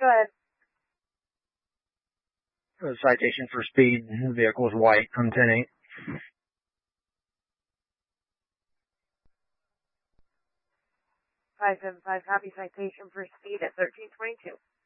Go ahead. Citation for speed. The vehicle is white on 10-8. 575, copy citation for speed at 1322.